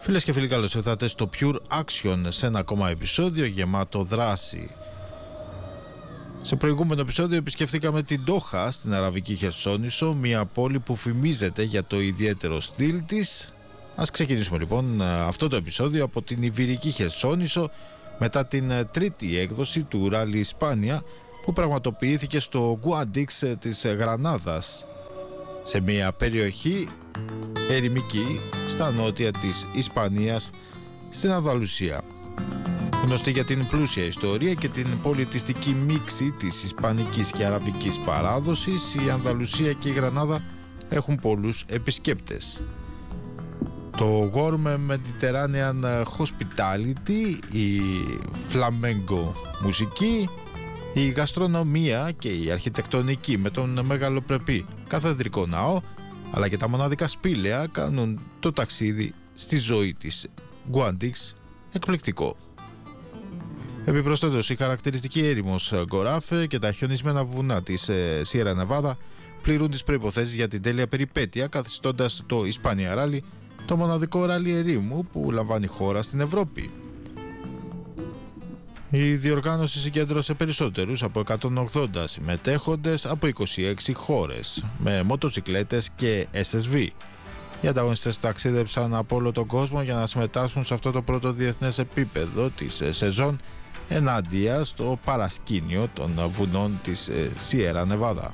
Φίλες και φίλοι, καλώς ήρθατε στο Pure Action, σε ένα ακόμα επεισόδιο γεμάτο δράση. Σε προηγούμενο επεισόδιο επισκεφθήκαμε την Ντόχα στην Αραβική Χερσόνησο, μια πόλη που φημίζεται για το ιδιαίτερο στυλ της. Ας ξεκινήσουμε λοιπόν αυτό το επεισόδιο από την Ιβηρική Χερσόνησο, μετά την τρίτη έκδοση του Ράλι Ισπάνια που πραγματοποιήθηκε στο Γκουάντιξ της Γρανάδας, σε μια περιοχή ερημική στα νότια της Ισπανίας, στην Ανδαλουσία. Γνωστή για την πλούσια ιστορία και την πολιτιστική μίξη της ισπανικής και αραβικής παράδοσης, η Ανδαλουσία και η Γρανάδα έχουν πολλούς επισκέπτες. Το Warm Mediterranean Hospitality, η flamenco μουσική, η γαστρονομία και η αρχιτεκτονική με τον μεγαλοπρεπή καθεδρικό ναό, αλλά και τα μοναδικά σπήλαια κάνουν το ταξίδι στη ζωή της Γκουάντιξ εκπληκτικό. Επιπροσθέτως, η χαρακτηριστική έρημος Γκοράφε και τα χιονισμένα βουνά της Σιέρα Νεβάδα πληρούν τις προϋποθέσεις για την τέλεια περιπέτεια, καθιστώντας το Ισπάνια Ράλι το μοναδικό ράλι ερήμου που λαμβάνει χώρα στην Ευρώπη. Η διοργάνωση συγκέντρωσε περισσότερους από 180 συμμετέχοντες από 26 χώρες με μοτοσικλέτες και SSV. Οι ανταγωνιστές ταξίδεψαν από όλο τον κόσμο για να συμμετάσχουν σε αυτό το πρώτο διεθνές επίπεδο της σεζόν ενάντια στο παρασκήνιο των βουνών της Σιέρα Νεβάδα.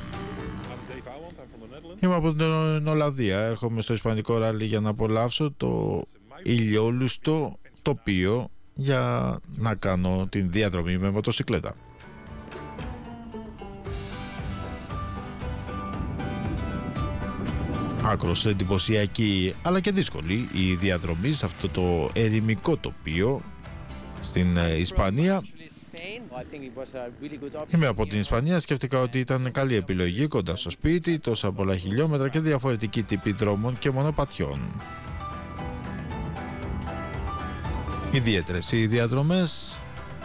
Είμαι από την Ολλανδία, έρχομαι στο Ισπανικό Ράλι για να απολαύσω το ηλιόλουστο τοπίο για να κάνω την διαδρομή με μοτοσικλέτα. Άκρως εντυπωσιακή αλλά και δύσκολη η διαδρομή σε αυτό το ερημικό τοπίο στην Ισπανία. Είμαι από την Ισπανία, σκέφτηκα ότι ήταν καλή επιλογή κοντά στο σπίτι, τόσα πολλά χιλιόμετρα και διαφορετικοί τύποι δρόμων και μονοπατιών. Ιδιαίτερες οι διαδρομές,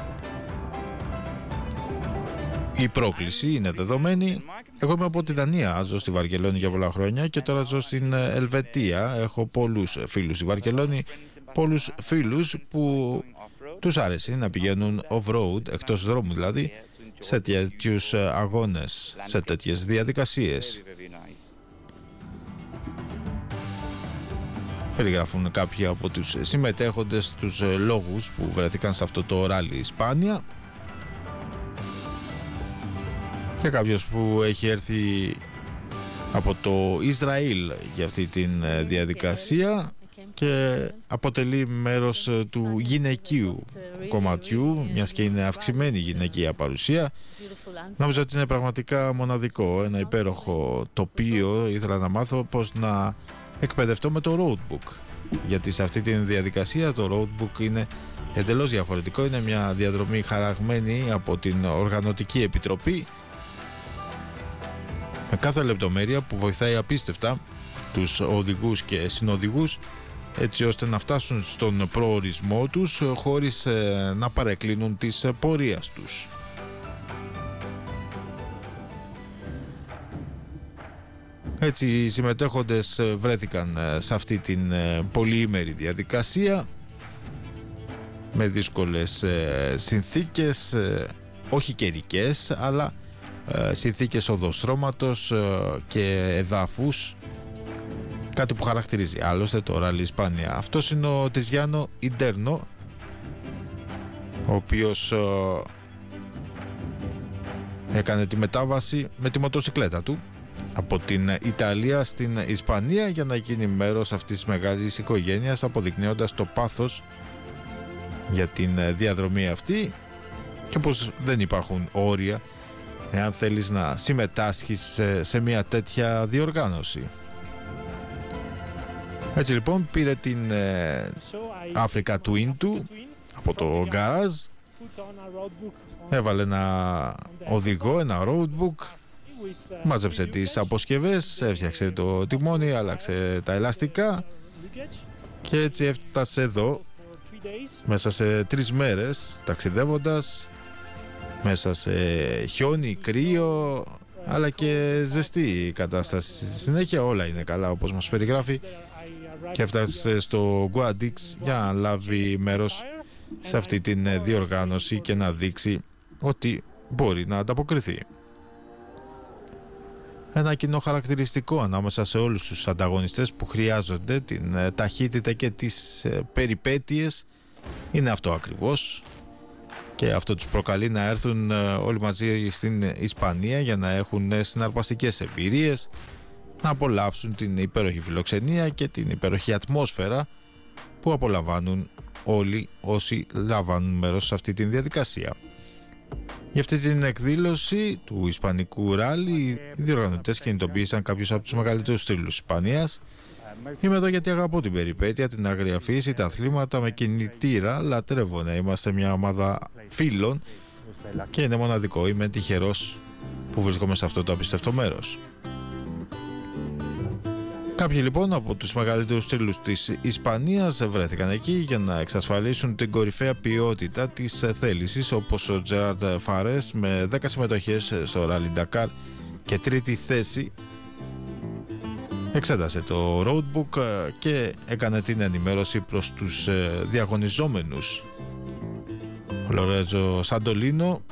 η πρόκληση είναι δεδομένη. Εγώ είμαι από τη Δανία, ζω στη Βαρκελόνη για πολλά χρόνια και τώρα ζω στην Ελβετία. Έχω πολλούς φίλους στη Βαρκελόνη, πολλούς φίλους που τους άρεσε να πηγαίνουν off-road, εκτός δρόμου δηλαδή, σε τέτοιους αγώνες, σε τέτοιες διαδικασίες. Περιγράφουν κάποιοι από τους συμμετέχοντες τους λόγους που βρέθηκαν σε αυτό το ράλι Ισπάνια, και κάποιος που έχει έρθει από το Ισραήλ για αυτή την διαδικασία και αποτελεί μέρος του γυναικείου κομματιού, μιας και είναι αυξημένη γυναικεία παρουσία. Νομίζω ότι είναι πραγματικά μοναδικό, ένα υπέροχο τοπίο. Ήθελα να μάθω πώς να εκπαιδευτώ με το roadbook, γιατί σε αυτή τη διαδικασία το roadbook είναι εντελώς διαφορετικό. Είναι μια διαδρομή χαραγμένη από την Οργανωτική Επιτροπή, με κάθε λεπτομέρεια που βοηθάει απίστευτα τους οδηγούς και συνοδηγούς, έτσι ώστε να φτάσουν στον προορισμό τους χωρίς να παρεκκλίνουν της πορείας τους. Έτσι οι συμμετέχοντες βρέθηκαν σε αυτή την πολυήμερη διαδικασία με δύσκολες συνθήκες, όχι καιρικές, αλλά συνθήκες οδοστρώματος και εδάφους, κάτι που χαρακτηρίζει άλλωστε το Ράλι Ισπάνια. Αυτός είναι ο Τιζιάνο Ιντέρνο, ο οποίος έκανε τη μετάβαση με τη μοτοσικλέτα του από την Ιταλία στην Ισπανία για να γίνει μέρος αυτής της μεγάλης οικογένειας, αποδεικνύοντας το πάθος για την διαδρομή αυτή και πως δεν υπάρχουν όρια εάν θέλεις να συμμετάσχεις σε μια τέτοια διοργάνωση. Έτσι λοιπόν πήρε την Africa Twin του από το γκαράζ, έβαλε ένα οδηγό, ένα roadbook, μάζεψε τις αποσκευές, έφτιαξε το τιμόνι, άλλαξε τα ελαστικά και έτσι έφτασε εδώ μέσα σε 3 μέρες ταξιδεύοντας, μέσα σε χιόνι, κρύο αλλά και ζεστή κατάσταση. Στη συνέχεια όλα είναι καλά όπως μας περιγράφει και έφτασε στο Guadix για να λάβει μέρος σε αυτή την διοργάνωση και να δείξει ότι μπορεί να ανταποκριθεί. Ένα κοινό χαρακτηριστικό ανάμεσα σε όλους τους ανταγωνιστές που χρειάζονται την ταχύτητα και τις περιπέτειες είναι αυτό ακριβώς, και αυτό τους προκαλεί να έρθουν όλοι μαζί στην Ισπανία για να έχουν συναρπαστικές εμπειρίες, να απολαύσουν την υπέροχη φιλοξενία και την υπέροχη ατμόσφαιρα που απολαμβάνουν όλοι όσοι λαμβάνουν μέρος σε αυτή τη διαδικασία. Για αυτή την εκδήλωση του Ισπανικού Ράλι, οι διοργανωτές κινητοποίησαν κάποιους από τους μεγαλύτερους στήλους της Ισπανίας. Είμαι εδώ γιατί αγαπώ την περιπέτεια, την άγρια φύση, τα αθλήματα με κινητήρα. Λατρεύω να είμαστε μια ομάδα φίλων και είναι μοναδικό. Είμαι τυχερός που βρίσκομαι σε αυτό το απίστευτο μέρος. Κάποιοι λοιπόν από τους μεγαλύτερους στήλους της Ισπανίας βρέθηκαν εκεί για να εξασφαλίσουν την κορυφαία ποιότητα της θέλησης, όπως ο Τζεράρντ Φαρές με 10 συμμετοχές στο Rally Dakar και τρίτη θέση εξέτασε το roadbook και έκανε την ενημέρωση προς τους διαγωνιζόμενους. Ο Λορέτζο Σαντολίνο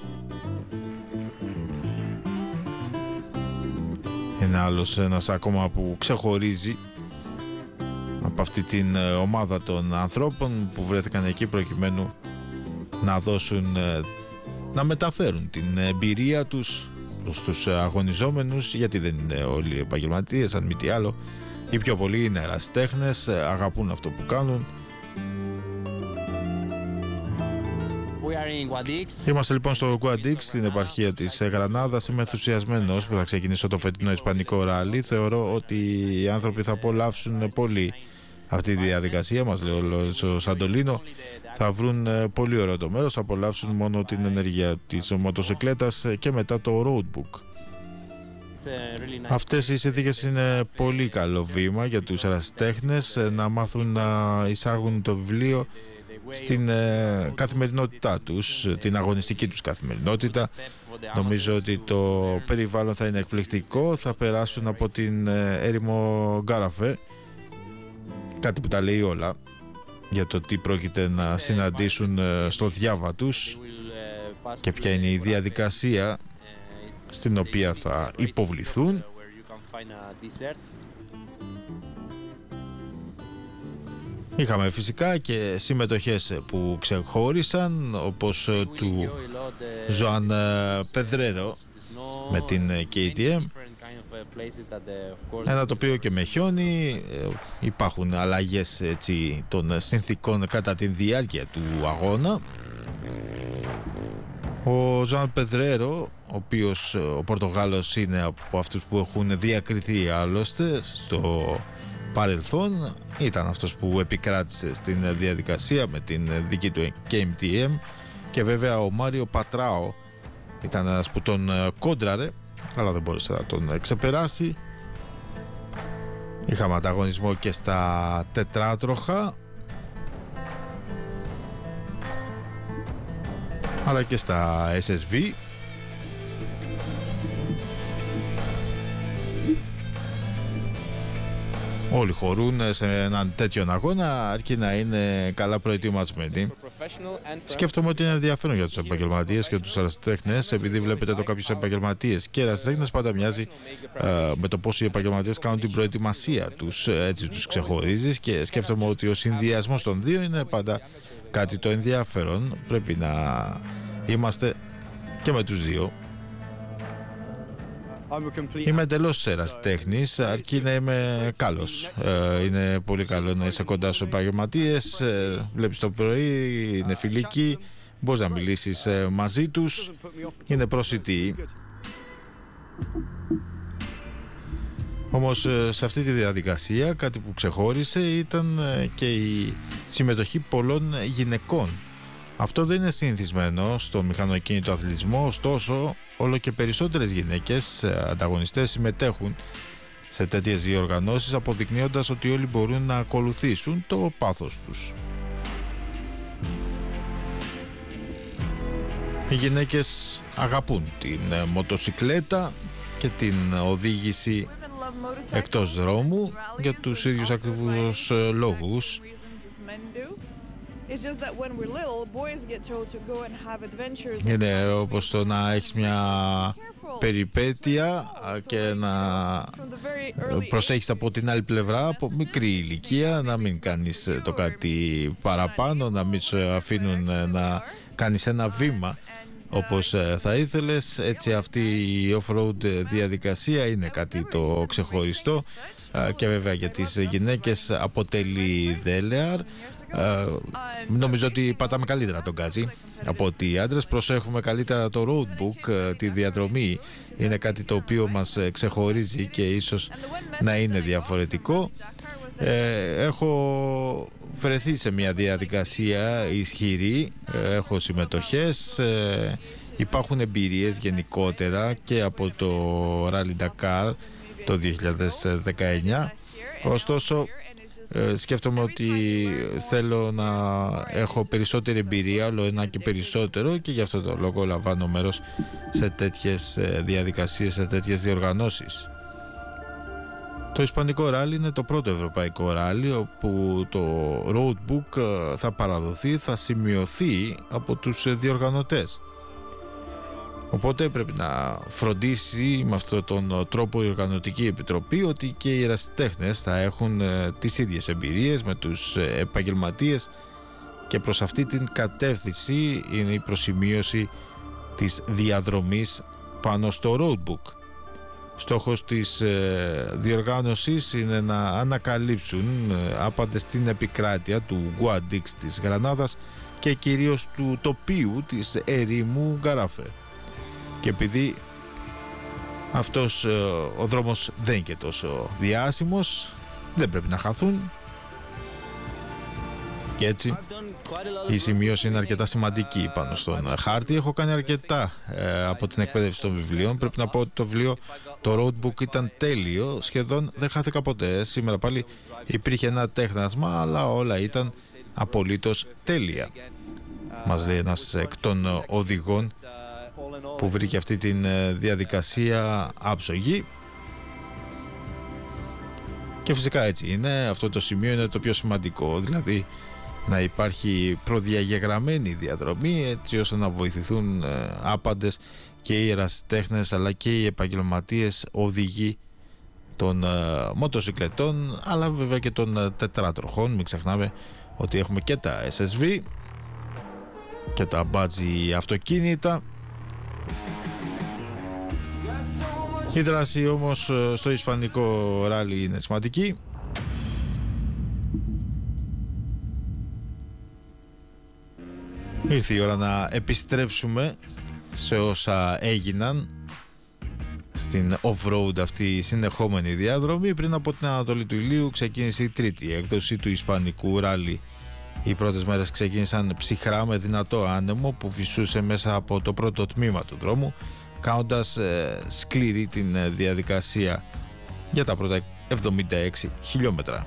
είναι άλλος ένας ακόμα που ξεχωρίζει από αυτή την ομάδα των ανθρώπων που βρέθηκαν εκεί προκειμένου να δώσουν, να μεταφέρουν την εμπειρία τους προς τους αγωνιζόμενους, γιατί δεν είναι όλοι επαγγελματίες, αν μη τι άλλο. Οι πιο πολλοί είναι ερασιτέχνες, αγαπούν αυτό που κάνουν. Είμαστε λοιπόν στο Guadix, στην επαρχία της Γρανάδας. Είμαι ενθουσιασμένος που θα ξεκινήσω το φετινό Ισπανικό Ράλι. Θεωρώ ότι οι άνθρωποι θα απολαύσουν πολύ αυτή τη διαδικασία, μας λέει ο Σαντολίνο. Θα βρουν πολύ ωραίο το μέρος, θα απολαύσουν μόνο την ενέργεια της μοτοσυκλέτας και μετά το roadbook. Αυτές οι συνθήκες είναι πολύ καλό βήμα για τους ερασιτέχνες να μάθουν να εισάγουν το βιβλίο στην καθημερινότητά τους, την αγωνιστική τους καθημερινότητα. Νομίζω ότι το περιβάλλον θα είναι εκπληκτικό. Θα περάσουν από την έρημο Γκάραφε, κάτι που τα λέει όλα για το τι πρόκειται να συναντήσουν στο διάβα τους και ποια είναι η διαδικασία στην οποία θα υποβληθούν. Είχαμε φυσικά και συμμετοχές που ξεχώρισαν, όπως του Ζωάν Πεδρέρο με την KTM, ένα τοπίο και με χιόνι. Υπάρχουν αλλαγές έτσι των συνθήκων κατά τη διάρκεια του αγώνα. Ο Ζωάν Πεδρέρο, ο οποίος ο Πορτογάλος είναι από αυτούς που έχουν διακριθεί άλλωστε στο παρελθόν, ήταν αυτός που επικράτησε στην διαδικασία με την δική του KTM, και βέβαια ο Μάριο Πατράο ήταν ένας που τον κόντραρε αλλά δεν μπόρεσε να τον ξεπεράσει. Είχαμε ανταγωνισμό και στα τετράτροχα αλλά και στα SSV. Όλοι χωρούν σε έναν τέτοιον αγώνα, αρκεί να είναι καλά προετοιμασμένοι. Σκέφτομαι ότι είναι ενδιαφέρον για τους επαγγελματίες και τους ερασιτέχνες, επειδή βλέπετε εδώ κάποιους επαγγελματίες και ερασιτέχνες, πάντα μοιάζει με το πώς οι επαγγελματίες κάνουν την προετοιμασία τους, έτσι τους ξεχωρίζεις, και σκέφτομαι ότι ο συνδυασμός των δύο είναι πάντα κάτι το ενδιαφέρον. Πρέπει να είμαστε και με τους δύο. Είμαι εντελώς ερασιτέχνης, αρκεί να είμαι καλός. Είναι πολύ καλό να είσαι κοντά στους επαγγελματίες. Βλέπεις το πρωί, είναι φιλικοί, μπορείς να μιλήσεις μαζί τους, είναι προσιτοί. Όμως σε αυτή τη διαδικασία κάτι που ξεχώρισε ήταν και η συμμετοχή πολλών γυναικών. Αυτό δεν είναι συνηθισμένο στο μηχανοκίνητο αθλητισμό, ωστόσο όλο και περισσότερες γυναίκες ανταγωνιστές συμμετέχουν σε τέτοιες διοργανώσεις, αποδεικνύοντας ότι όλοι μπορούν να ακολουθήσουν το πάθος τους. Οι γυναίκες αγαπούν την μοτοσικλέτα και την οδήγηση εκτός δρόμου για τους ίδιους ακριβώς λόγους. Είναι όπως το να έχεις μια περιπέτεια και να προσέχεις από την άλλη πλευρά από μικρή ηλικία, να μην κάνεις το κάτι παραπάνω, να μην σου αφήνουν να κάνεις ένα βήμα όπως θα ήθελες. Έτσι αυτή η off-road διαδικασία είναι κάτι το ξεχωριστό και βέβαια για τις γυναίκες αποτελεί δέλεαρ. Νομίζω ότι πατάμε καλύτερα τον γκάζι από ότι οι άντρες. Προσέχουμε καλύτερα το roadbook, τη διαδρομή. Είναι κάτι το οποίο μας ξεχωρίζει και ίσως να είναι διαφορετικό. Έχω βρεθεί σε μια διαδικασία ισχυρή, έχω συμμετοχές, υπάρχουν εμπειρίες γενικότερα και από το Rally Dakar το 2019. Ωστόσο σκέφτομαι ότι θέλω να έχω περισσότερη εμπειρία, όλο ένα και περισσότερο, και γι' αυτό το λόγο λαμβάνω μέρος σε τέτοιες διαδικασίες, σε τέτοιες διοργανώσεις. Το Ισπανικό ράλι είναι το πρώτο ευρωπαϊκό ράλι όπου το roadbook θα παραδοθεί, θα σημειωθεί από τους διοργανωτές. Οπότε πρέπει να φροντίσει με αυτόν τον τρόπο η Οργανωτική Επιτροπή ότι και οι ερασιτέχνες θα έχουν τις ίδιες εμπειρίες με τους επαγγελματίες, και προς αυτή την κατεύθυνση είναι η προσημείωση της διαδρομής πάνω στο roadbook. Στόχος της διοργάνωσης είναι να ανακαλύψουν άπαντες στην επικράτεια του Guadix της Γρανάδας και κυρίως του τοπίου της ερήμου Γκαράφε. Και επειδή αυτός ο δρόμος δεν είναι και τόσο διάσημος, δεν πρέπει να χαθούν. Και έτσι η σημείωση είναι αρκετά σημαντική πάνω στον χάρτη. Έχω κάνει αρκετά από την εκπαίδευση των βιβλίων. Πρέπει να πω ότι το βιβλίο, το roadbook, ήταν τέλειο. Σχεδόν δεν χάθηκα ποτέ. Σήμερα πάλι υπήρχε ένα τέχνασμα, αλλά όλα ήταν απολύτως τέλεια. Μας λέει ένας εκ των οδηγών που βρήκε αυτή τη διαδικασία άψογη. Και φυσικά έτσι είναι. Αυτό το σημείο είναι το πιο σημαντικό. Δηλαδή να υπάρχει προδιαγεγραμμένη διαδρομή, έτσι ώστε να βοηθηθούν άπαντες, και οι ερασιτέχνες αλλά και οι επαγγελματίες οδηγοί των μοτοσυκλετών, αλλά βέβαια και των τετράτροχων. Μην ξεχνάμε ότι έχουμε και τα SSV και τα μπάτζι αυτοκίνητα. Η δράση όμως στο ισπανικό ράλι είναι σημαντική. Ήρθε η ώρα να επιστρέψουμε σε όσα έγιναν στην off-road αυτή η συνεχόμενη διάδρομη. Πριν από την Ανατολή του Ηλίου ξεκίνησε η τρίτη έκδοση του ισπανικού ράλι. Οι πρώτες μέρες ξεκίνησαν ψυχρά με δυνατό άνεμο που φυσούσε μέσα από το πρώτο τμήμα του δρόμου, κάνοντας σκληρή την διαδικασία για τα πρώτα 76 χιλιόμετρα.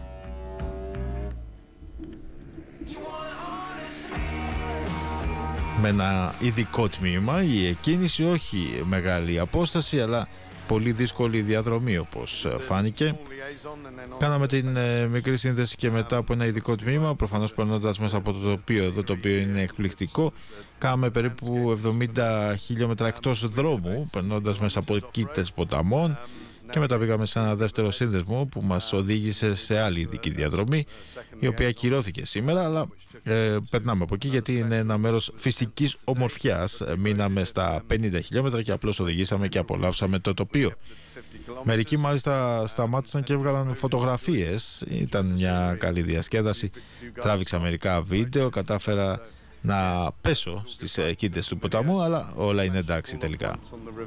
Με ένα ειδικό τμήμα, η εκκίνηση, όχι μεγάλη απόσταση αλλά πολύ δύσκολη διαδρομή όπως φάνηκε. Κάναμε την μικρή σύνδεση και μετά από ένα ειδικό τμήμα, προφανώς περνώντας μέσα από το τοπίο εδώ, το οποίο είναι εκπληκτικό. Κάναμε περίπου 70 χιλιόμετρα εκτός δρόμου, περνώντας μέσα από κοίτες ποταμών, και μετά πήγαμε σε ένα δεύτερο σύνδεσμο που μας οδήγησε σε άλλη ειδική διαδρομή, η οποία ακυρώθηκε σήμερα, αλλά περνάμε από εκεί γιατί είναι ένα μέρος φυσικής ομορφιάς. Μείναμε στα 50 χιλιόμετρα και απλώς οδηγήσαμε και απολαύσαμε το τοπίο. Μερικοί μάλιστα σταμάτησαν και έβγαλαν φωτογραφίες. Ήταν μια καλή διασκέδαση. Τράβηξα μερικά βίντεο, κατάφερα να πέσω στις κοίτες του ποταμού, αλλά όλα είναι εντάξει τελικά.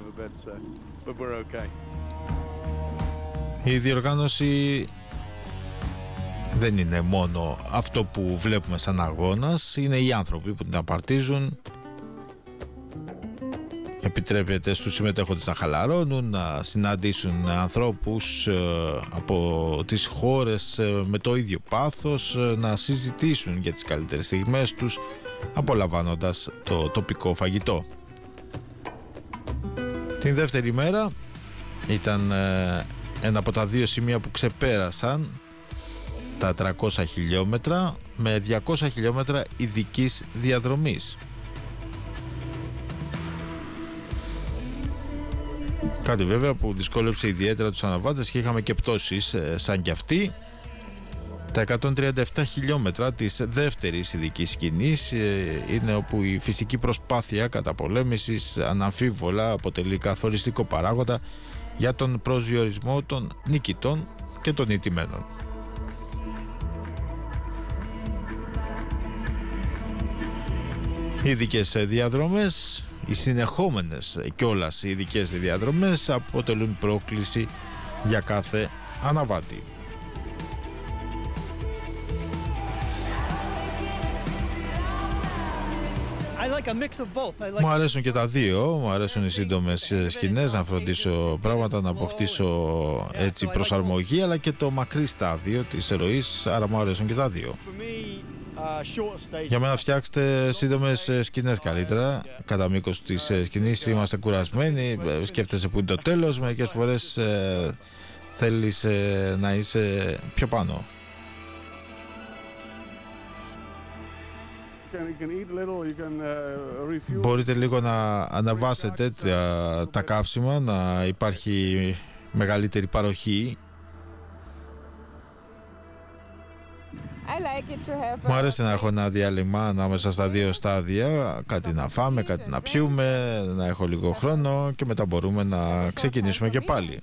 Η διοργάνωση δεν είναι μόνο αυτό που βλέπουμε σαν αγώνας, είναι οι άνθρωποι που την απαρτίζουν. Επιτρέπεται στους συμμετέχοντες να χαλαρώνουν, να συναντήσουν ανθρώπους από τις χώρες με το ίδιο πάθος, να συζητήσουν για τις καλύτερες στιγμές τους, απολαμβάνοντας το τοπικό φαγητό. Την δεύτερη μέρα ήταν ένα από τα δύο σημεία που ξεπέρασαν τα 300 χιλιόμετρα με 200 χιλιόμετρα ειδικής διαδρομής. Κάτι βέβαια που δυσκόλεψε ιδιαίτερα τους αναβάτες και είχαμε και πτώσεις σαν κι αυτή. Τα 137 χιλιόμετρα της δεύτερης ειδικής σκηνής είναι όπου η φυσική προσπάθεια καταπολέμησης αναμφίβολα αποτελεί καθοριστικό παράγοντα για τον προσδιορισμό των νικητών και των ηττημένων. Οι ειδικές διαδρομές, οι συνεχόμενες κιόλας οι ειδικές διαδρομές αποτελούν πρόκληση για κάθε αναβάτη. Μου αρέσουν και τα δύο, μου αρέσουν οι σύντομες σκηνές, να φροντίσω πράγματα, να αποκτήσω έτσι προσαρμογή, αλλά και το μακρύ στάδιο της ροής, άρα μου αρέσουν και τα δύο. Για μένα φτιάξτε σύντομες σκηνές καλύτερα. Κατά μήκος της σκηνής είμαστε κουρασμένοι, σκέφτεσαι που είναι το τέλος, μερικές φορές θέλεις να είσαι πιο πάνω. Μπορείτε λίγο να αναβάσετε τα καύσιμα, να υπάρχει μεγαλύτερη παροχή. Μου αρέσει να έχω ένα διάλειμμα ανάμεσα στα δύο στάδια, κάτι να φάμε, κάτι να πιούμε, να έχω λίγο χρόνο και μετά μπορούμε να ξεκινήσουμε και πάλι.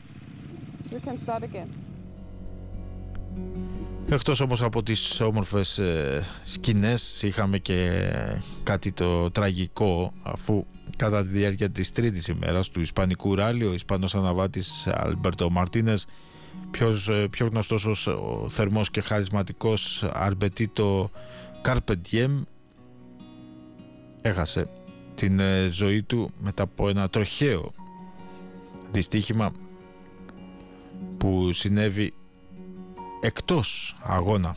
Εκτός όμως από τις όμορφες σκηνές, είχαμε και κάτι το τραγικό, αφού κατά τη διάρκεια της τρίτης ημέρας του Ισπανικού ράλι ο Ισπανός αναβάτης Αλμπέρτο Μαρτίνες, πιο γνωστός ως ο θερμός και χαρισματικός Αρμπετίτο Καρπεντιέμ, έχασε την ζωή του μετά από ένα τροχαίο δυστύχημα που συνέβη εκτός αγώνα,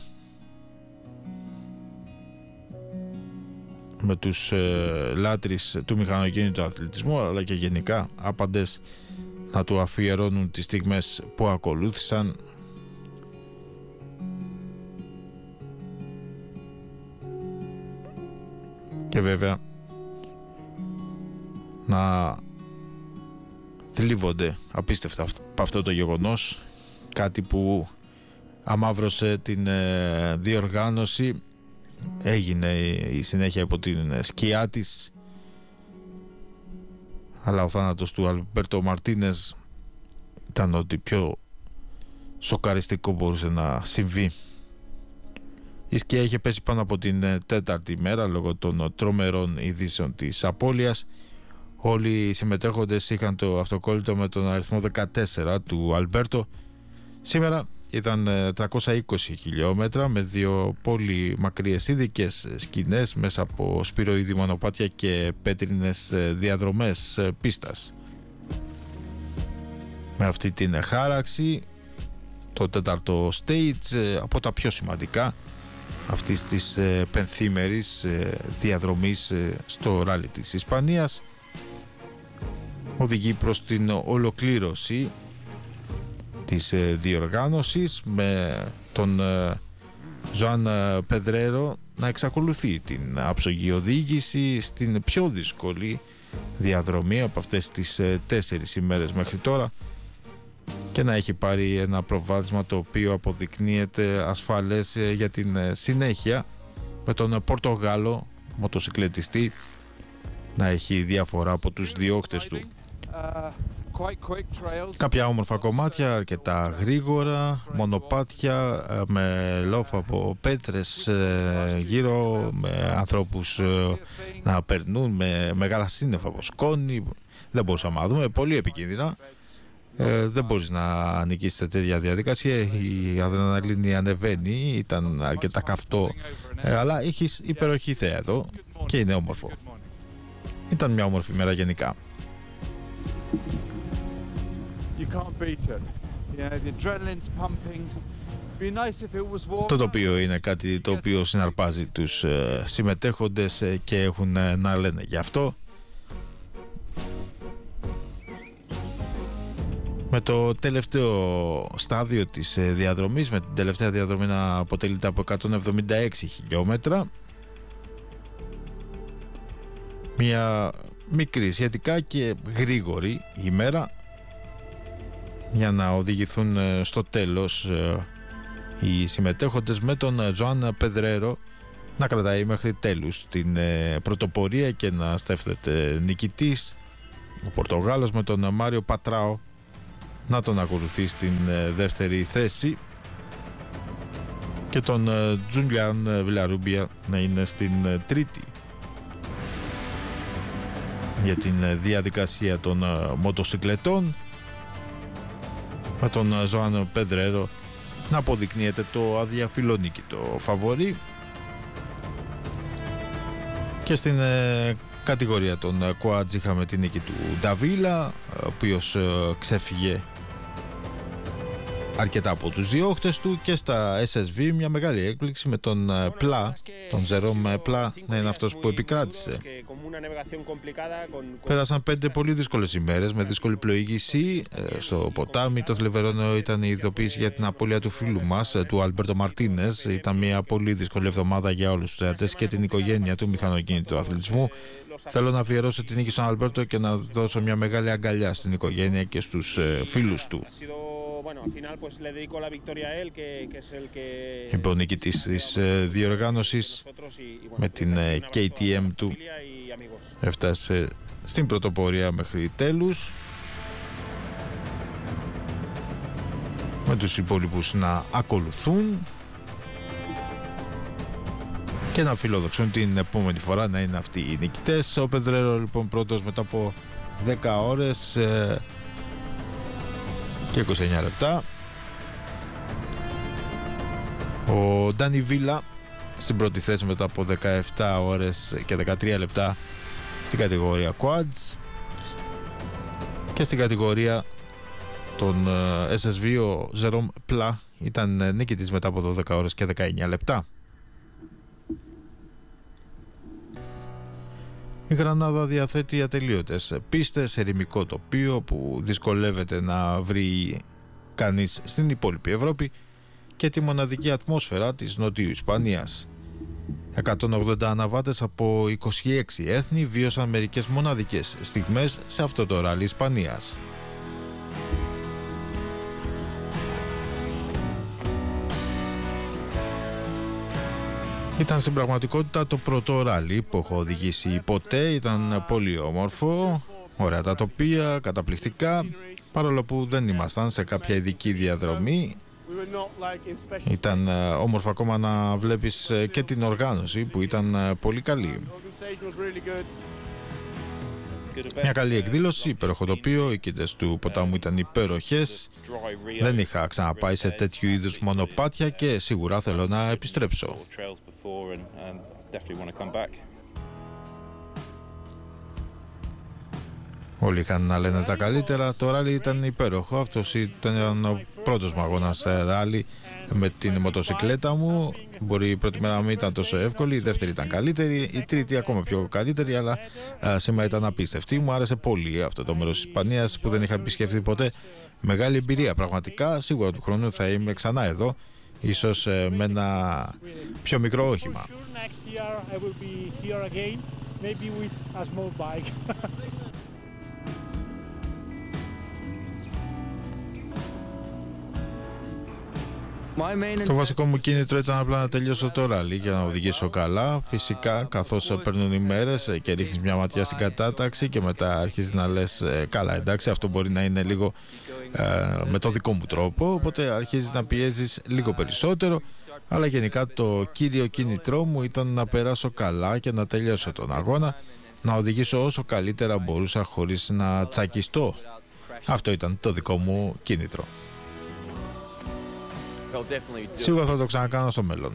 με τους λάτρεις του μηχανοκίνητου αθλητισμού αλλά και γενικά άπαντες να του αφιερώνουν τις στιγμές που ακολούθησαν. Και βέβαια να θλίβονται απίστευτα από αυτό το γεγονός, κάτι που αμαύρωσε την διοργάνωση, έγινε η συνέχεια υπό την σκιά της, αλλά ο θάνατος του Αλμπέρτο Μαρτίνες ήταν ό,τι πιο σοκαριστικό μπορούσε να συμβεί. Η σκιά είχε πέσει πάνω από την τέταρτη μέρα λόγω των τρομερών ειδήσεων της απώλειας. Όλοι οι συμμετέχοντες είχαν το αυτοκόλλητο με τον αριθμό 14 του Αλμπέρτο. Σήμερα ήταν 320 χιλιόμετρα με δύο πολύ μακριές ειδικές σκηνές μέσα από σπυροειδή μονοπάτια και πέτρινες διαδρομές πίστας. Με αυτή την χάραξη, το τέταρτο stage, από τα πιο σημαντικά αυτής της πενθήμερης διαδρομής στο ράλι της Ισπανίας, οδηγεί προς την ολοκλήρωση της διοργάνωσης, με τον Ζωάν Πεδρέρο να εξακολουθεί την άψογη οδήγηση στην πιο δύσκολη διαδρομή από αυτές τις 4 ημέρες μέχρι τώρα και να έχει πάρει ένα προβάδισμα το οποίο αποδεικνύεται ασφαλές για την συνέχεια, με τον Πορτογάλο μοτοσυκλετιστή να έχει διαφορά από τους διώκτες του. Κάποια όμορφα κομμάτια, αρκετά γρήγορα, μονοπάτια με λόφα από πέτρες γύρω, με ανθρώπους να περνούν, με μεγάλα σύννεφα από σκόνη. Δεν μπορούσαμε να δούμε, πολύ επικίνδυνα. Δεν μπορείς να νικήσεις σε τέτοια διαδικασία. Η αδρεναλίνη ανεβαίνει, ήταν αρκετά καυτό, αλλά έχεις υπεροχή θέα εδώ και είναι όμορφο. Ήταν μια όμορφη μέρα γενικά. Το τοπίο είναι κάτι το οποίο συναρπάζει τους συμμετέχοντες και έχουν να λένε γι' αυτό. Με το τελευταίο στάδιο της διαδρομής, με την τελευταία διαδρομή να αποτελείται από 176 χιλιόμετρα. Μια μικρή σχετικά και γρήγορη ημέρα για να οδηγηθούν στο τέλος οι συμμετέχοντες, με τον Ζωάν Πεδρέρο να κρατάει μέχρι τέλους την πρωτοπορία και να στέφτεται νικητής, ο Πορτογάλος, με τον Μάριο Πατράο να τον ακολουθεί στην δεύτερη θέση και τον Τζούλιαν Βιλαρούμπια να είναι στην τρίτη για την διαδικασία των μοτοσυκλετών, με τον Ζωάν Πεδρέρο να αποδεικνύεται το αδιαφιλονίκητο φαβορί. Και στην κατηγορία των Quads είχαμε την νίκη του Νταβίλα, ο οποίος ξέφυγε αρκετά από τους διώχτες του, και στα SSV μια μεγάλη έκπληξη με τον Πλά, τον Ζερόμ Πλά, να είναι αυτός που επικράτησε. Πέρασαν 5 πολύ δύσκολες ημέρες με δύσκολη πλοήγηση στο ποτάμι. Το θλιβερό ήταν η ειδοποίηση για την απώλεια του φίλου μας, του Αλμπέρτο Μαρτίνες. Ήταν μια πολύ δύσκολη εβδομάδα για όλους τους θεατές και την οικογένεια του μηχανοκίνητου αθλητισμού. Θέλω να αφιερώσω την νίκη στον Αλμπέρτο και να δώσω μια μεγάλη αγκαλιά στην οικογένεια και στους φίλους του. Είπε ο νικητής της διοργάνωσης με την KTM του. Έφτασε στην πρωτοπορία μέχρι τέλους, με τους υπόλοιπους να ακολουθούν και να φιλοδοξούν την επόμενη φορά να είναι αυτοί οι νικητές. Ο Πεδρέρο λοιπόν πρώτος μετά από 10 ώρες και 29 λεπτά. Ο Ντάνι Βίλα στην πρώτη θέση μετά από 17 ώρες και 13 λεπτά στην κατηγορία Quads. Και στην κατηγορία των SSV ο Ζερόμ Πλά ήταν νικητής μετά από 12 ώρες και 19 λεπτά. Η Γρανάδα διαθέτει ατελείωτες πίστες, ερημικό τοπίο που δυσκολεύεται να βρει κανείς στην υπόλοιπη Ευρώπη και τη μοναδική ατμόσφαιρα της Νοτιού Ισπανίας. 180 αναβάτες από 26 έθνη βίωσαν μερικές μοναδικές στιγμές σε αυτό το ράλι Ισπανίας. Ήταν στην πραγματικότητα το πρώτο ράλι που έχω οδηγήσει ποτέ. Ήταν πολύ όμορφο, ωραία τα τοπία, καταπληκτικά, παρόλο που δεν ήμασταν σε κάποια ειδική διαδρομή. Ήταν όμορφο ακόμα να βλέπεις και την οργάνωση που ήταν πολύ καλή. Μια καλή εκδήλωση, υπέροχο τοπίο, οι κοίτες του ποτάμου ήταν υπέροχες. Δεν είχα ξαναπάει σε τέτοιου είδους μονοπάτια και σίγουρα θέλω να επιστρέψω. Όλοι είχαν να λένε τα καλύτερα. Το ράλι ήταν υπέροχο. Αυτός ήταν ο πρώτος μου αγώνας ράλι με την μοτοσυκλέτα μου. Μπορεί η πρώτη μέρα να μην ήταν τόσο εύκολη, η δεύτερη ήταν καλύτερη, η τρίτη ακόμα πιο καλύτερη, αλλά σήμερα ήταν απίστευτη. Μου άρεσε πολύ αυτό το μέρος της Ισπανίας που δεν είχα επισκεφτεί ποτέ. Μεγάλη εμπειρία πραγματικά. Σίγουρα του χρόνου θα είμαι ξανά εδώ, ίσως με ένα πιο μικρό όχημα. Το βασικό μου κίνητρο ήταν απλά να τελειώσω το ράλι για να οδηγήσω καλά. Φυσικά, καθώς παίρνουν οι μέρες και ρίχνεις μια ματιά στην κατάταξη και μετά αρχίζεις να λες καλά, εντάξει, αυτό μπορεί να είναι λίγο με το δικό μου τρόπο, οπότε αρχίζεις να πιέζεις λίγο περισσότερο. Αλλά γενικά το κύριο κίνητρό μου ήταν να περάσω καλά και να τελειώσω τον αγώνα, να οδηγήσω όσο καλύτερα μπορούσα χωρίς να τσακιστώ. Αυτό ήταν το δικό μου κίνητρο. Σίγουρα θα το ξανακάνω στο μέλλον.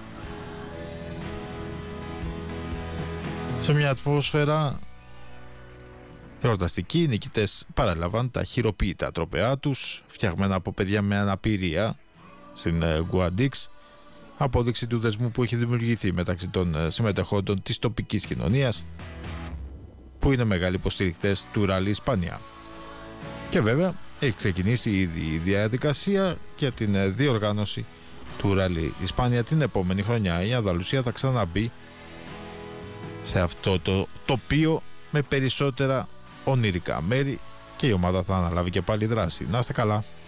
Σε μια ατμόσφαιρα εορταστική, οι νικητές παρέλαβαν τα χειροποίητα τρόπαιά τους, φτιαγμένα από παιδιά με αναπηρία στην Guadix, απόδειξη του δεσμού που έχει δημιουργηθεί μεταξύ των συμμετεχόντων της τοπικής κοινωνίας, που είναι μεγάλοι υποστηρικτές του ράλι Ισπανία. Και βέβαια έχει ξεκινήσει ήδη η διαδικασία για την διοργάνωση του ραλί. Η Ισπάνια την επόμενη χρονιά, η Ανδαλουσία θα ξαναμπεί σε αυτό το τοπίο με περισσότερα ονειρικά μέρη και η ομάδα θα αναλάβει και πάλι δράση. Να είστε καλά.